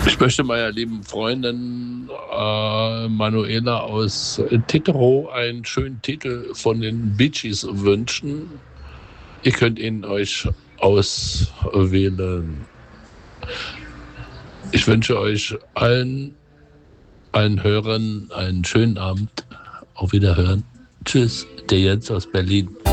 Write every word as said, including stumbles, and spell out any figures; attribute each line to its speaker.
Speaker 1: Ich möchte meiner lieben Freundin äh, Manuela aus Titerow einen schönen Titel von den Bee Gees wünschen. Ihr könnt ihn euch auswählen. Ich wünsche euch allen, allen Hörern einen schönen Abend. Auf Wiederhören. Tschüss, der Jens aus Berlin.